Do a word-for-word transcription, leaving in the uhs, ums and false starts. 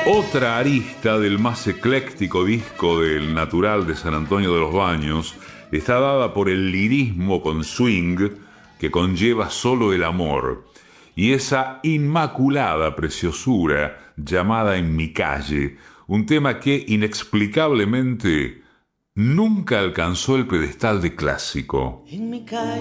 Otra arista del más ecléctico disco del Natural de San Antonio de los Baños está dada por el lirismo con swing que conlleva solo el amor y esa inmaculada preciosura llamada En mi calle, un tema que inexplicablemente nunca alcanzó el pedestal de clásico. En mi calle